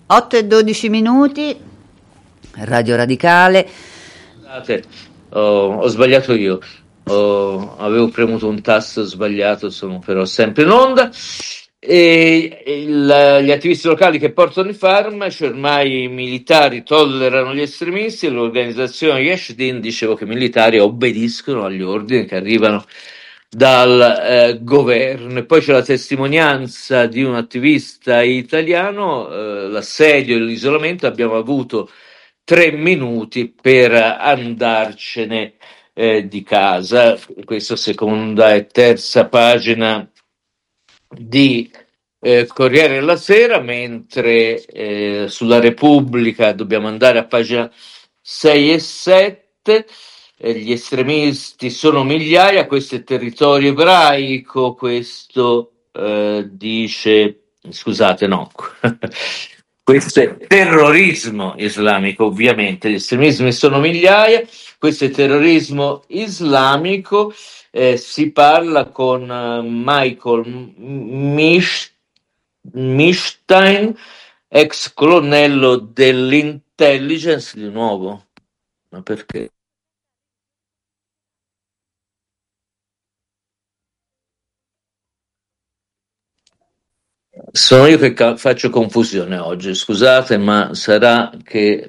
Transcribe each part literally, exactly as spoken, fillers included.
otto e dodici minuti, Radio Radicale. Scusate, ho, ho sbagliato io, ho- avevo premuto un tasto sbagliato, sono però sempre in onda. E il- gli attivisti locali che portano i farmaci, ormai i militari tollerano gli estremisti, e l'organizzazione Yeshdin dicevo che i militari obbediscono agli ordini che arrivano dal eh, governo. E poi c'è la testimonianza di un attivista italiano, eh, l'assedio e l'isolamento. Abbiamo avuto tre minuti per andarcene eh, di casa. Questa seconda e terza pagina di eh, Corriere della Sera, mentre eh, sulla Repubblica dobbiamo andare a pagina sei e sette. Eh, gli estremisti sono migliaia, questo è territorio ebraico, questo eh, dice, scusate, no, questo è terrorismo islamico, ovviamente, gli estremismi sono migliaia, questo è terrorismo islamico. Eh, si parla con eh, Michael Mish, Mishstein, ex colonnello dell'intelligence, di nuovo, ma perché? Sono io che ca- faccio confusione oggi, scusate, ma sarà che,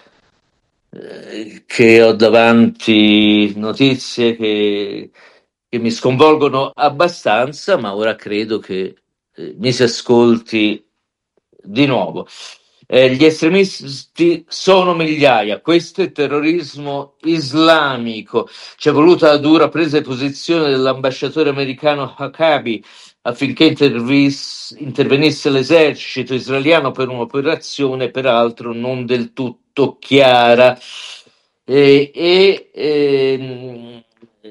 eh, che ho davanti notizie che, che mi sconvolgono abbastanza, ma ora credo che eh, mi si ascolti di nuovo. Eh, gli estremisti sono migliaia, questo è terrorismo islamico. Ci è voluta la dura presa di posizione dell'ambasciatore americano Huckabee affinché intervis- intervenisse l'esercito israeliano per un'operazione peraltro non del tutto chiara. E, e ehm,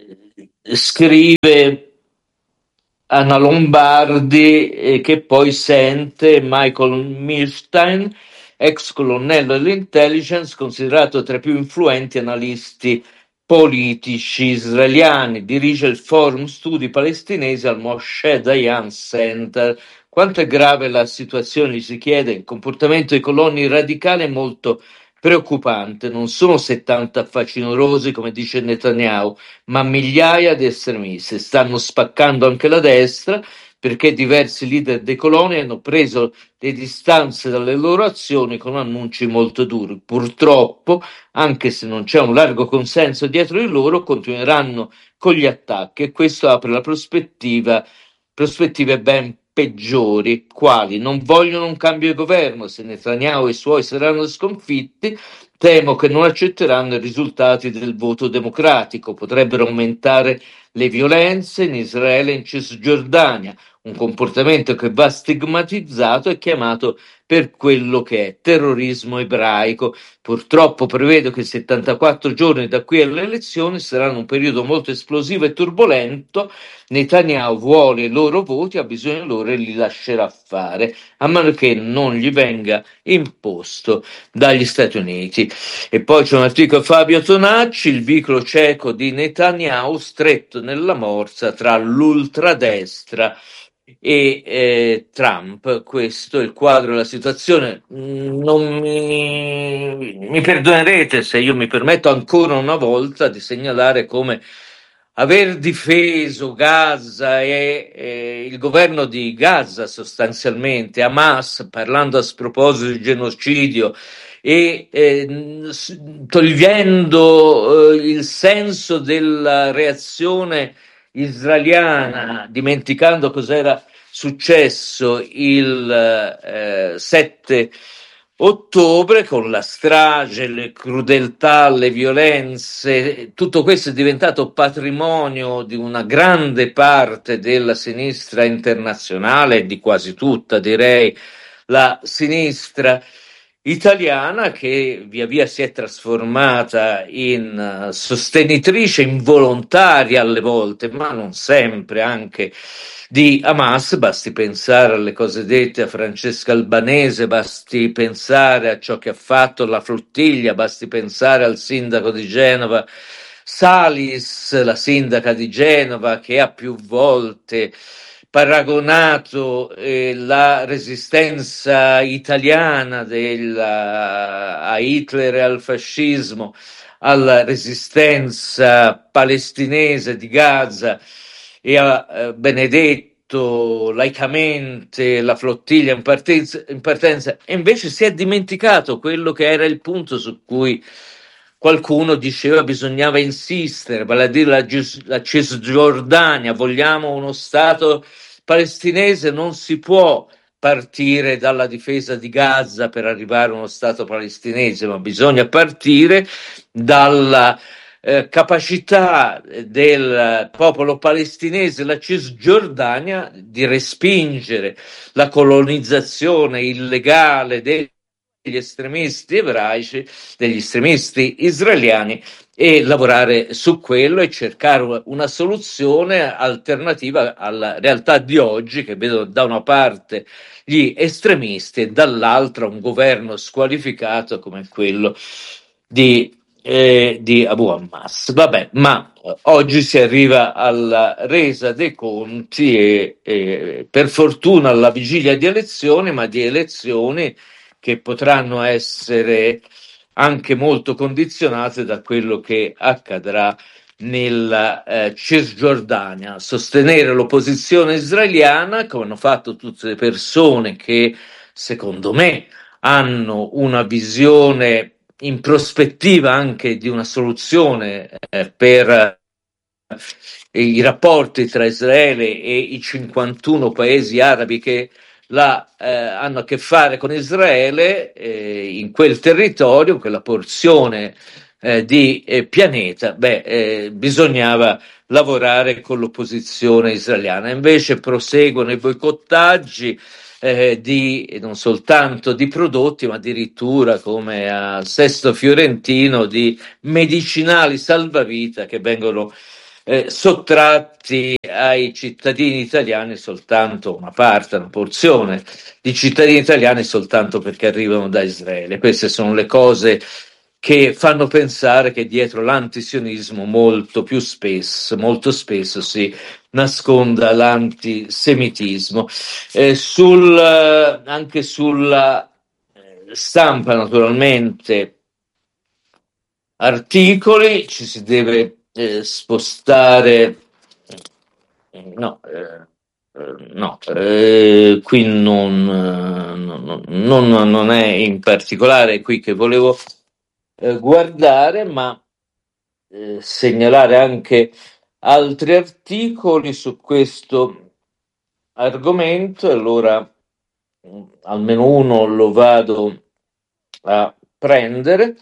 scrive Anna Lombardi, eh, che poi sente Michael Milstein, ex colonnello dell'intelligence, considerato tra i più influenti analisti politici israeliani, dirige il forum studi palestinesi al Moshe Dayan Center. Quanto è grave la situazione, si chiede, il comportamento dei colonni radicali è molto preoccupante, non sono settanta facinorosi come dice Netanyahu, ma migliaia di estremisti. Stanno spaccando anche la destra, perché diversi leader dei coloni hanno preso le distanze dalle loro azioni con annunci molto duri. Purtroppo, anche se non c'è un largo consenso dietro di loro, continueranno con gli attacchi, e questo apre la prospettiva prospettive ben peggiori, quali non vogliono un cambio di governo. Se Netanyahu e i suoi saranno sconfitti, temo che non accetteranno i risultati del voto democratico, potrebbero aumentare le violenze in Israele e in Cisgiordania, un comportamento che va stigmatizzato e chiamato per quello che è terrorismo ebraico. Purtroppo prevedo che i settantaquattro giorni da qui alle elezioni saranno un periodo molto esplosivo e turbolento. Netanyahu vuole i loro voti, ha bisogno loro e li lascerà fare, a meno che non gli venga imposto dagli Stati Uniti. E poi c'è un articolo di Fabio Tonacci, il vicolo cieco di Netanyahu stretto nella morsa tra l'ultradestra e eh, Trump. Questo è il quadro della situazione. Non mi, mi perdonerete se io mi permetto ancora una volta di segnalare come aver difeso Gaza e, e il governo di Gaza, sostanzialmente Hamas, parlando a sproposito di genocidio e eh, togliendo eh, il senso della reazione israeliana, dimenticando cos'era successo il eh, sette ottobre con la strage, le crudeltà, le violenze. Tutto questo è diventato patrimonio di una grande parte della sinistra internazionale, di quasi tutta, direi, la sinistra italiana, che via via si è trasformata in uh, sostenitrice involontaria alle volte, ma non sempre, anche di Hamas. Basti pensare alle cose dette a Francesca Albanese, basti pensare a ciò che ha fatto la flottiglia, basti pensare al sindaco di Genova Salis, la sindaca di Genova, che ha più volte paragonato eh, la resistenza italiana del, a Hitler e al fascismo alla resistenza palestinese di Gaza e ha eh, benedetto laicamente la flottiglia in partenza, in partenza, e invece si è dimenticato quello che era il punto su cui qualcuno diceva bisognava insistere, vale a dire la, la Cisgiordania, vogliamo uno Stato palestinese, non si può partire dalla difesa di Gaza per arrivare a uno Stato palestinese, ma bisogna partire dalla eh, capacità del popolo palestinese, la Cisgiordania, di respingere la colonizzazione illegale degli estremisti ebraici, degli estremisti israeliani, e lavorare su quello e cercare una soluzione alternativa alla realtà di oggi, che vedo da una parte gli estremisti e dall'altra un governo squalificato come quello di, eh, di Abu Hammas. Vabbè, ma oggi si arriva alla resa dei conti e, e per fortuna alla vigilia di elezioni, ma di elezioni che potranno essere anche molto condizionate da quello che accadrà nella eh, Cisgiordania. Sostenere l'opposizione israeliana, come hanno fatto tutte le persone che, secondo me, hanno una visione in prospettiva anche di una soluzione eh, per i rapporti tra Israele e i cinquantuno paesi arabi che la, eh, hanno a che fare con Israele, eh, in quel territorio, quella porzione eh, di eh, pianeta, beh, eh, bisognava lavorare con l'opposizione israeliana. Invece proseguono i boicottaggi eh, di, non soltanto di prodotti, ma addirittura, come a Sesto Fiorentino, di medicinali salvavita che vengono eh, sottratti ai cittadini italiani, soltanto una parte, una porzione di cittadini italiani, soltanto perché arrivano da Israele. Queste sono le cose che fanno pensare che dietro l'antisionismo molto più spesso, molto spesso si nasconda l'antisemitismo. Eh, sul, anche sulla stampa, naturalmente, articoli, ci si deve eh, spostare, no, eh, no, eh, qui non, non, non, non è in particolare qui che volevo eh, guardare, ma eh, segnalare anche altri articoli su questo argomento. Allora almeno uno lo vado a prendere,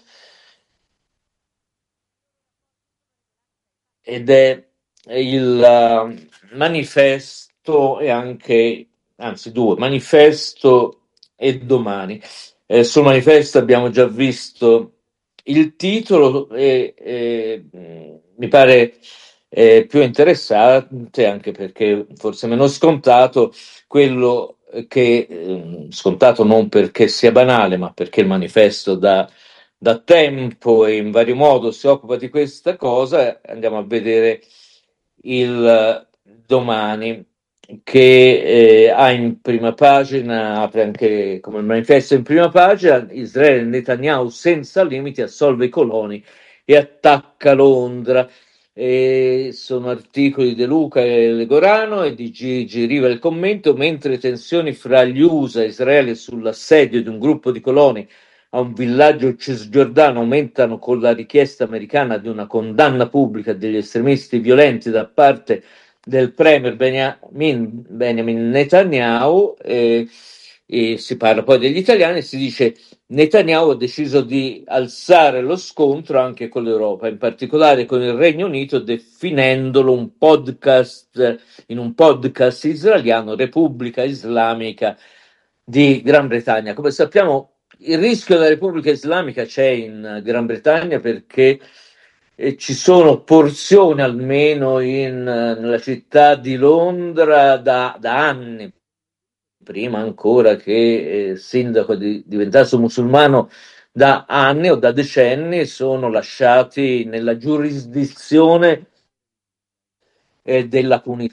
ed è il uh, manifesto, e anche, anzi due, manifesto e domani. Eh, sul manifesto abbiamo già visto il titolo e, e mi pare eh, più interessante, anche perché forse meno scontato, quello che, eh, scontato non perché sia banale, ma perché il manifesto da da tempo e in vario modo si occupa di questa cosa. Andiamo a vedere il Domani, che eh, ha in prima pagina, apre anche come il manifesto in prima pagina: Israele, Netanyahu senza limiti assolve i coloni e attacca Londra. E sono articoli di De Luca e Legorano e di Gigi Riva il commento. Mentre tensioni fra gli U S A e Israele sull'assedio di un gruppo di coloni a un villaggio cisgiordano aumentano con la richiesta americana di una condanna pubblica degli estremisti violenti da parte del premier Benjamin, Benjamin Netanyahu, eh, e si parla poi degli italiani. Si dice: Netanyahu ha deciso di alzare lo scontro anche con l'Europa, in particolare con il Regno Unito, definendolo un podcast, in un podcast israeliano, Repubblica Islamica di Gran Bretagna. Come sappiamo, il rischio della Repubblica Islamica c'è in Gran Bretagna perché eh, ci sono porzioni, almeno in, nella città di Londra, da, da anni, prima ancora che il eh, sindaco di, diventasse musulmano, da anni o da decenni sono lasciati nella giurisdizione eh, della comunità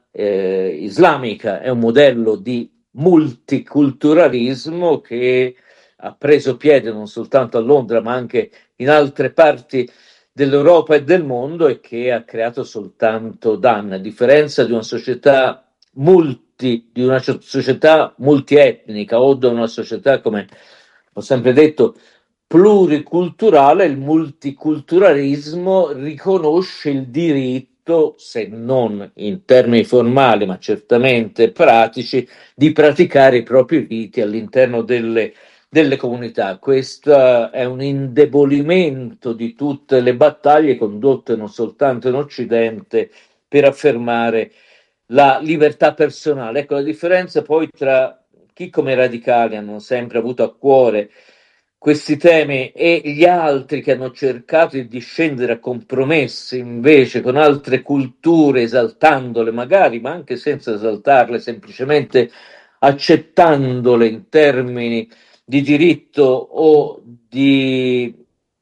eh, islamica, è un modello di multiculturalismo che ha preso piede non soltanto a Londra ma anche in altre parti dell'Europa e del mondo e che ha creato soltanto danni, a differenza di una società multi, di una società multietnica o di una società, come ho sempre detto, pluriculturale. Il multiculturalismo riconosce il diritto, se non in termini formali, ma certamente pratici, di praticare i propri riti all'interno delle, delle comunità. Questo è un indebolimento di tutte le battaglie condotte non soltanto in Occidente per affermare la libertà personale. Ecco la differenza poi tra chi come i radicali hanno sempre avuto a cuore questi temi e gli altri che hanno cercato di scendere a compromessi invece con altre culture, esaltandole magari, ma anche senza esaltarle, semplicemente accettandole in termini di diritto o di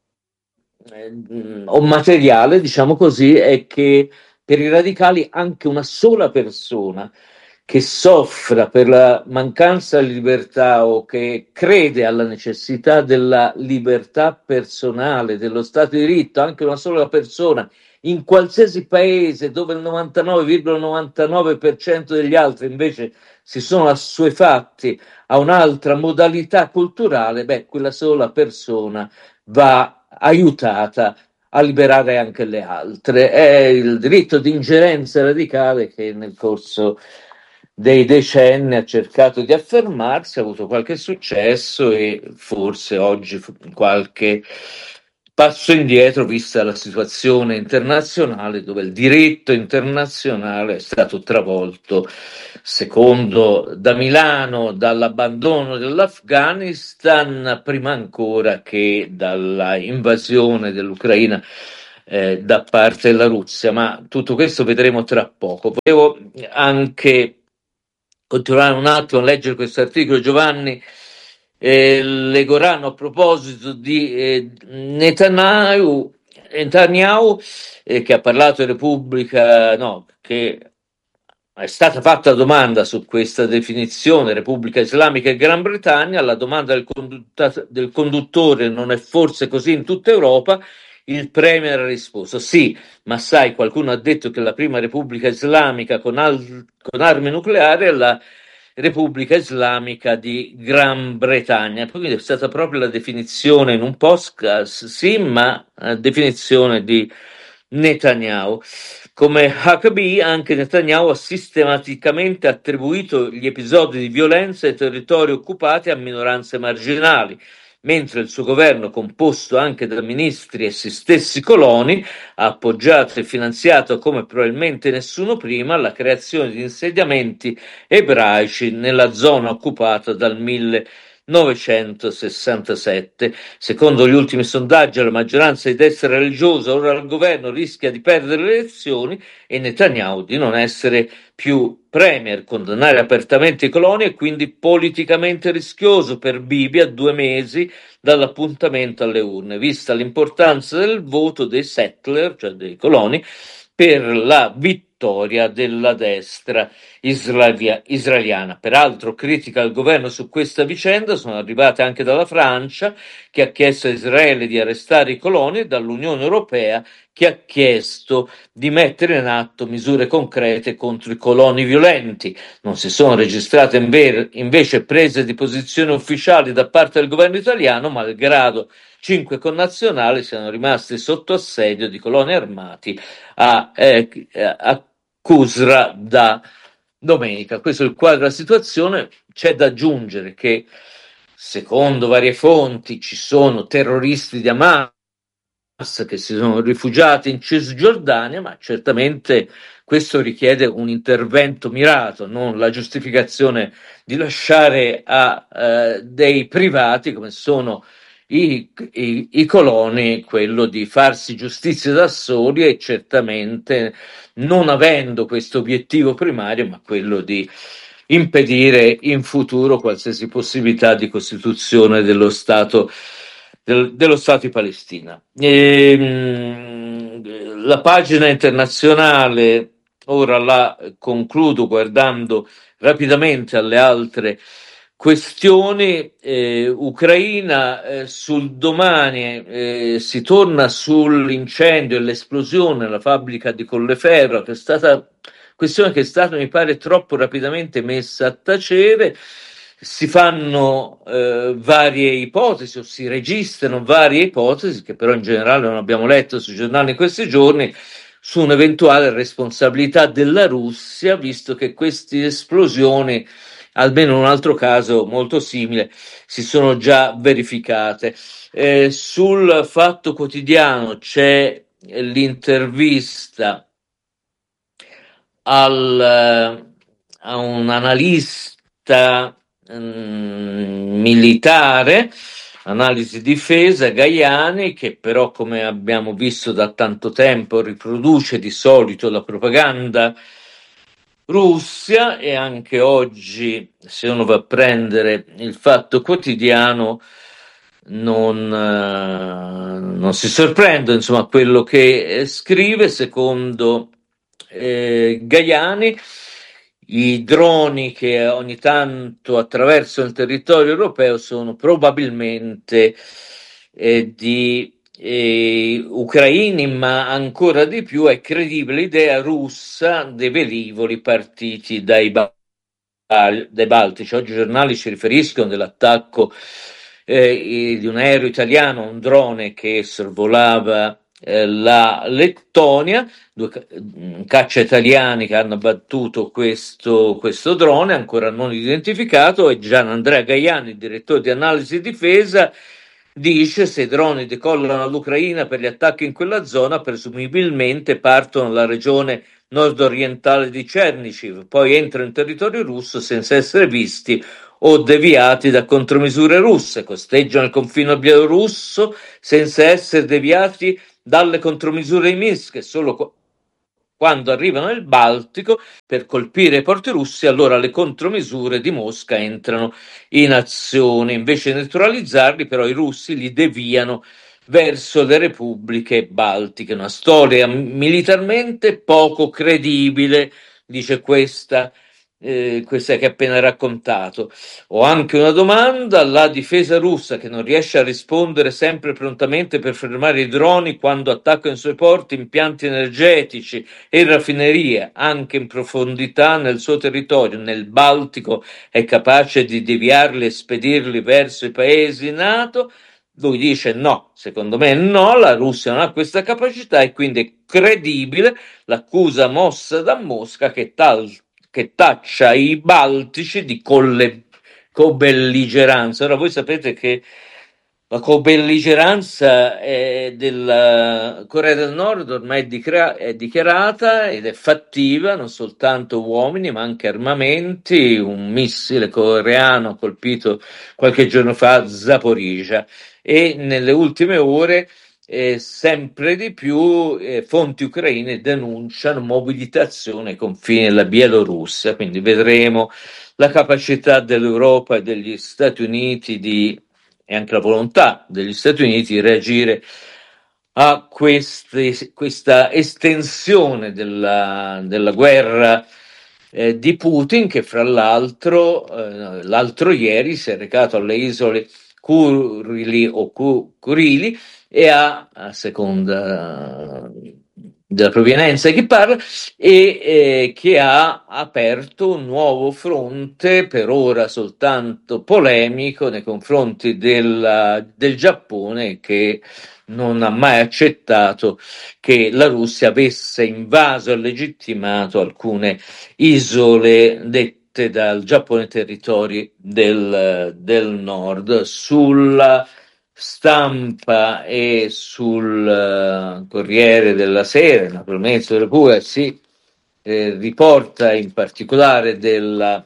eh, o materiale, diciamo così, è che per i radicali anche una sola persona che soffra per la mancanza di libertà o che crede alla necessità della libertà personale, dello Stato di diritto, anche una sola persona in qualsiasi paese dove il novantanove virgola novantanove per cento degli altri invece si sono assuefatti a un'altra modalità culturale, beh, quella sola persona va aiutata a liberare anche le altre. È il diritto di ingerenza radicale che nel corso dei decenni ha cercato di affermarsi, ha avuto qualche successo e forse oggi qualche passo indietro vista la situazione internazionale dove il diritto internazionale è stato travolto, secondo da Milano, dall'abbandono dell'Afghanistan prima ancora che dalla invasione dell'Ucraina eh, da parte della Russia, ma tutto questo vedremo tra poco. Volevo anche continuare un attimo a leggere questo articolo, Giovanni. Eh, Legorano a proposito di eh, Netanyahu, Netanyahu eh, che ha parlato in Repubblica, no, che è stata fatta domanda su questa definizione Repubblica Islamica e Gran Bretagna. La domanda del, del conduttore: non è forse così in tutta Europa? Il premier ha risposto sì, ma sai, qualcuno ha detto che la prima Repubblica Islamica con, al- con armi nucleari è la Repubblica Islamica di Gran Bretagna. Quindi è stata proprio la definizione in un podcast, sì, ma la definizione di Netanyahu. Come H B, anche Netanyahu ha sistematicamente attribuito gli episodi di violenza ai territori occupati a minoranze marginali, mentre il suo governo, composto anche da ministri e essi stessi coloni, ha appoggiato e finanziato come probabilmente nessuno prima la creazione di insediamenti ebraici nella zona occupata dal millenovecentosessantasette. Secondo gli ultimi sondaggi, la maggioranza di destra religiosa ora al governo rischia di perdere le elezioni e Netanyahu di non essere più premier. Condannare apertamente i coloni è quindi politicamente rischioso per Bibi a due mesi dall'appuntamento alle urne, vista l'importanza del voto dei settler, cioè dei coloni, per la vittoria della destra israelia- israeliana. Peraltro critiche al governo su questa vicenda sono arrivate anche dalla Francia, che ha chiesto a Israele di arrestare i coloni, e dall'Unione Europea, che ha chiesto di mettere in atto misure concrete contro i coloni violenti. Non si sono registrate invece prese di posizione ufficiali da parte del governo italiano, malgrado cinque connazionali siano rimasti sotto assedio di coloni armati a, eh, a Qusra da domenica. Questo è il quadro della situazione. C'è da aggiungere che, secondo varie fonti, ci sono terroristi di Hamas che si sono rifugiati in Cisgiordania, ma certamente questo richiede un intervento mirato, non la giustificazione di lasciare a eh, dei privati come sono i, i, i coloni quello di farsi giustizia da soli, e certamente non avendo questo obiettivo primario, ma quello di impedire in futuro qualsiasi possibilità di costituzione dello Stato, del, dello Stato di Palestina. E, mh, la pagina internazionale ora la concludo guardando rapidamente alle altre questioni. eh, Ucraina, eh, sul domani eh, si torna sull'incendio e l'esplosione alla fabbrica di Colleferro, che è stata questione che è stata, mi pare, troppo rapidamente messa a tacere. Si fanno eh, varie ipotesi o si registrano varie ipotesi che però in generale non abbiamo letto sui giornali in questi giorni su un'eventuale responsabilità della Russia, visto che queste esplosioni, almeno in un altro caso molto simile, si sono già verificate. Eh, sul Fatto Quotidiano c'è l'intervista al, a un analista mm, militare, analisi difesa, Gaiani, che però, come abbiamo visto da tanto tempo, riproduce di solito la propaganda Russia, e anche oggi, se uno va a prendere il Fatto Quotidiano, non, eh, non si sorprende, insomma, quello che eh, scrive. Secondo eh, Gaiani, i droni che ogni tanto attraversano il territorio europeo sono probabilmente eh, di eh, ucraini, ma ancora di più è credibile l'idea russa dei velivoli partiti dai, ba- dai Baltici. Oggi i giornali ci riferiscono dell'attacco eh, di un aereo italiano a un drone che sorvolava eh, la Lettonia. Due ca- caccia italiani che hanno abbattuto questo, questo drone ancora non identificato, e Gian Andrea Gaiani, direttore di analisi difesa, dice: se i droni decollano all'Ucraina per gli attacchi in quella zona, presumibilmente partono dalla regione nord-orientale di Chernihiv, poi entrano in territorio russo senza essere visti o deviati da contromisure russe, costeggiano il confine bielorusso senza essere deviati dalle contromisure di Minsk, e solo quando arrivano nel Baltico per colpire i porti russi, allora le contromisure di Mosca entrano in azione. Invece di neutralizzarli, però, i russi li deviano verso le repubbliche baltiche. Una storia militarmente poco credibile, dice questa, eh, questa che ho appena raccontato. Ho anche una domanda: la difesa russa, che non riesce a rispondere sempre prontamente per fermare i droni quando attaccano i suoi porti, impianti energetici e raffinerie, anche in profondità nel suo territorio, nel Baltico, è capace di deviarli e spedirli verso i paesi NATO? Lui dice no, secondo me no, la Russia non ha questa capacità, e quindi è credibile l'accusa mossa da Mosca che, tal, che taccia i baltici di colle, cobelligeranza. Ora voi sapete che la cobelligeranza è della Corea del Nord ormai è, dicra- è dichiarata ed è fattiva, non soltanto uomini ma anche armamenti. Un missile coreano ha colpito qualche giorno fa Zaporizhia, e nelle ultime ore eh, sempre di più eh, fonti ucraine denunciano mobilitazione ai confini della Bielorussia. Quindi vedremo la capacità dell'Europa e degli Stati Uniti di, e anche la volontà degli Stati Uniti di reagire a queste, questa estensione della, della guerra eh, di Putin, che fra l'altro eh, l'altro ieri si è recato alle isole Kurili o Kurili, e ha, a seconda della provenienza di chi parla, e eh, che ha aperto un nuovo fronte, per ora soltanto polemico, nei confronti del, del Giappone, che non ha mai accettato che la Russia avesse invaso e legittimato alcune isole dette dal Giappone territori del, del nord. Sulla Stampa e sul uh, Corriere della Sera, naturalmente della Repubblica, si eh, riporta in particolare della,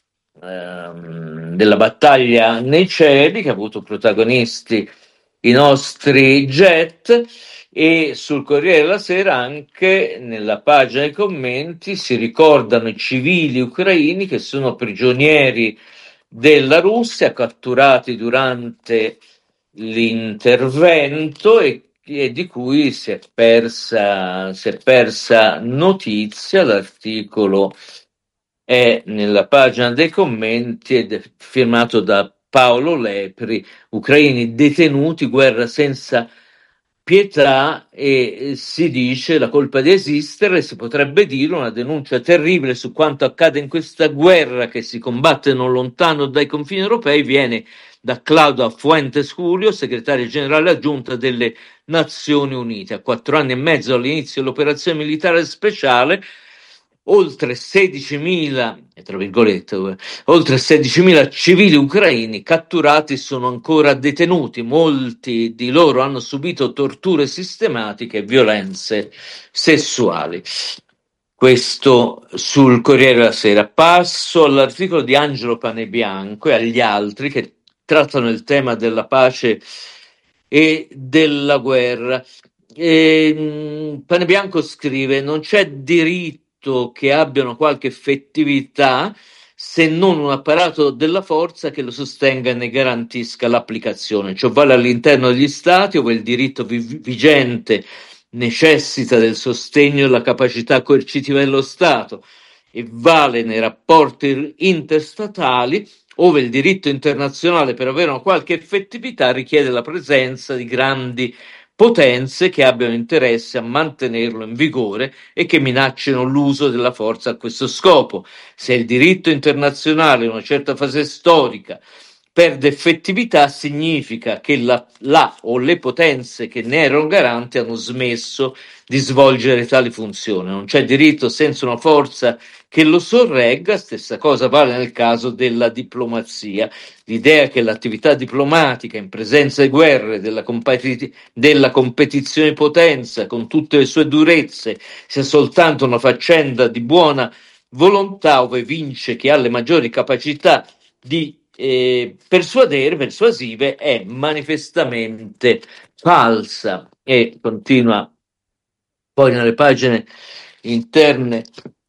ehm, della battaglia nei cieli, che ha avuto protagonisti i nostri jet, e sul Corriere della Sera, anche nella pagina dei commenti, si ricordano i civili ucraini che sono prigionieri della Russia, catturati durante l'intervento, e e di cui si è persa, si è persa notizia. L'articolo è nella pagina dei commenti ed è firmato da Paolo Lepri. Ucraini detenuti, guerra senza pietà, e si dice la colpa di esistere, si potrebbe dire una denuncia terribile su quanto accade in questa guerra che si combatte non lontano dai confini europei, viene da Claudio Fuentes Julio, segretario generale aggiunta delle Nazioni Unite. A quattro anni e mezzo dall'inizio dell'operazione militare speciale, oltre sedicimila, tra virgolette, oltre sedicimila civili ucraini catturati sono ancora detenuti. Molti di loro hanno subito torture sistematiche e violenze sessuali. Questo sul Corriere della Sera. Passo all'articolo di Angelo Panebianco e agli altri che trattano il tema della pace e della guerra. E, Panebianco scrive: non c'è diritto che abbiano qualche effettività se non un apparato della forza che lo sostenga e ne garantisca l'applicazione. Ciò vale all'interno degli stati, dove il diritto vi- vigente necessita del sostegno e della capacità coercitiva dello Stato, e vale nei rapporti interstatali, ove il diritto internazionale, per avere una qualche effettività, richiede la presenza di grandi potenze che abbiano interesse a mantenerlo in vigore e che minaccino l'uso della forza a questo scopo. Se il diritto internazionale in una certa fase storica perde effettività, significa che la, la o le potenze che ne erano garanti hanno smesso di svolgere tali funzioni. Non c'è diritto senza una forza che lo sorregga. Stessa cosa vale nel caso della diplomazia. L'idea che l'attività diplomatica in presenza di guerre, della, competi- della competizione di potenza con tutte le sue durezze, sia soltanto una faccenda di buona volontà, dove vince chi ha le maggiori capacità di eh, persuadere, persuasive, è manifestamente falsa. E continua poi nelle pagine interne